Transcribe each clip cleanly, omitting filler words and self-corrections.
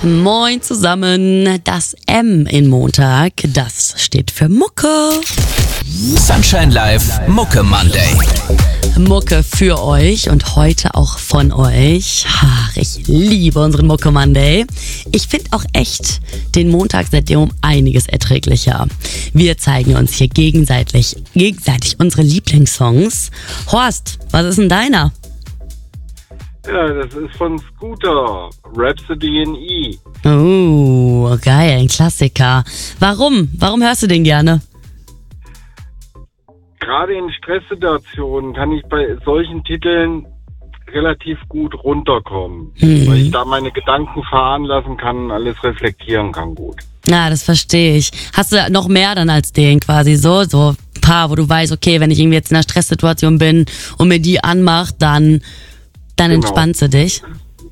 Moin zusammen, das M in Montag, das steht für Mucke. Sunshine Live, Mucke Monday. Mucke für euch und heute auch von euch. Ach, ich liebe unseren Mucke Monday. Ich finde auch echt den Montag seitdem um einiges erträglicher. Wir zeigen uns hier gegenseitig unsere Lieblingssongs. Horst, was ist denn deiner? Ja, das ist von Scooter, Rhapsody in E. Oh, geil, ein Klassiker. Warum? Warum hörst du den gerne? Gerade in Stresssituationen kann ich bei solchen Titeln relativ gut runterkommen, weil ich da meine Gedanken fahren lassen kann und alles reflektieren kann gut. Ja, das verstehe ich. Hast du noch mehr dann als den quasi so ein paar, wo du weißt, okay, wenn ich irgendwie jetzt in einer Stresssituation bin und mir die anmacht, dann entspannst du dich?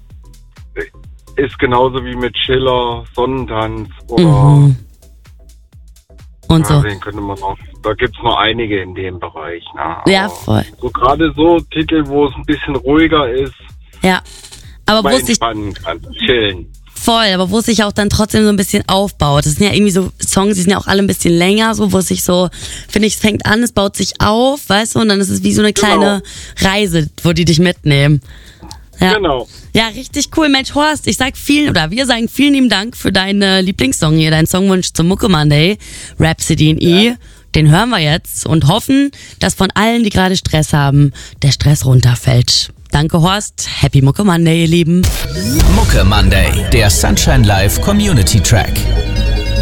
Ist genauso wie mit Schiller, Sonnentanz oder und so. Den könnte man noch, da gibt's noch einige in dem Bereich. Ne? Ja, voll. So gerade so Titel, wo es ein bisschen ruhiger ist, ja, aber man wo es sich entspannen kann, chillen. voll, aber wo es sich auch dann trotzdem so ein bisschen aufbaut. Das sind ja irgendwie so Songs, die sind ja auch alle ein bisschen länger, so wo es sich so, finde ich, es fängt an, es baut sich auf, weißt du, und dann ist es wie so eine kleine Reise, wo die dich mitnehmen. Ja. Genau. Ja, richtig cool. Mensch, Horst, wir sagen vielen lieben Dank für deinen Lieblingssong hier, deinen Songwunsch zum Mucke Monday, Rhapsody in E. Den hören wir jetzt und hoffen, dass von allen, die gerade Stress haben, der Stress runterfällt. Danke, Horst. Happy Mucke Monday, ihr Lieben. Mucke Monday, der Sunshine Live Community Track.